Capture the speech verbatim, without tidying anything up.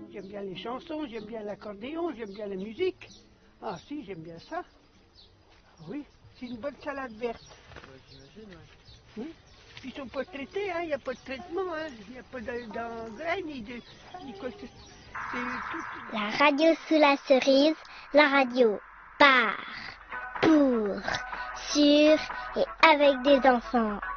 J'aime bien les chansons, j'aime bien l'accordéon, j'aime bien la musique. Ah si, j'aime bien ça. Oui, c'est une bonne salade verte. Ouais, j'imagine, ouais. Oui. Ils sont pas traités, hein, il n'y a pas de traitement, hein. Il n'y a pas d'engrais ni de... Ni quoi que ce- c'est tout... La radio sous la cerise, la radio par, pour, sur et avec des enfants.